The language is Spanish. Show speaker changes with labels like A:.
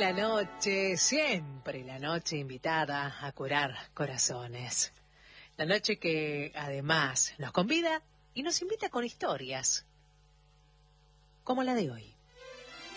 A: la noche, siempre la noche invitada a curar corazones. La noche que además nos convida y nos invita con historias, como la de hoy.